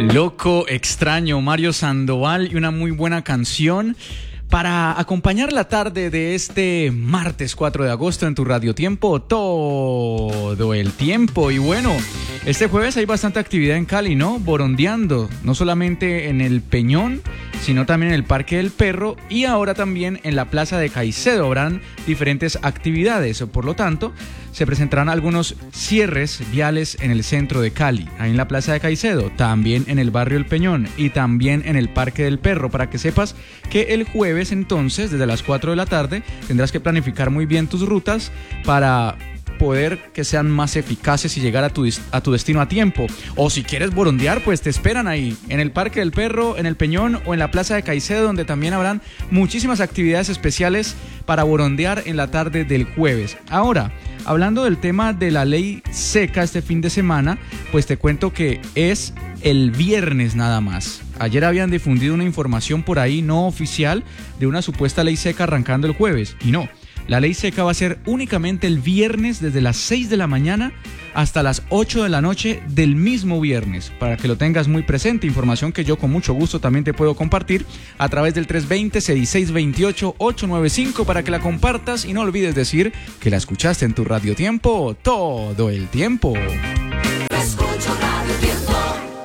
Loco, extraño, Mario Sandoval y una muy buena canción para acompañar la tarde de este martes 4 de agosto en tu Radio Tiempo, todo el tiempo. Y bueno, este jueves hay bastante actividad en Cali, ¿no? Borondeando, no solamente en el Peñón, sino también en el Parque del Perro y ahora también en la Plaza de Caicedo habrán diferentes actividades. Por lo tanto, se presentarán algunos cierres viales en el centro de Cali, ahí en la Plaza de Caicedo, también en el barrio El Peñón y también en el Parque del Perro, para que sepas que el jueves entonces, desde las 4 de la tarde, tendrás que planificar muy bien tus rutas para poder que sean más eficaces y llegar a tu destino a tiempo. O si quieres borondear, pues te esperan ahí, en el Parque del Perro, en el Peñón o en la Plaza de Caicedo, donde también habrán muchísimas actividades especiales para borondear en la tarde del jueves. Ahora, hablando del tema de la ley seca este fin de semana, pues te cuento que es el viernes nada más. Ayer habían difundido una información por ahí no oficial de una supuesta ley seca arrancando el jueves, y no. La ley seca va a ser únicamente el viernes desde las 6 de la mañana hasta las 8 de la noche del mismo viernes, para que lo tengas muy presente, información que yo con mucho gusto también te puedo compartir a través del 320-6628-895 para que la compartas y no olvides decir que la escuchaste en tu Radio Tiempo todo el tiempo. Escucho Radio Tiempo.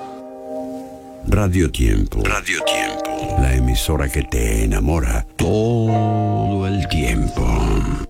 Radio Tiempo. Radio Tiempo. La emisora que te enamora todo el tiempo.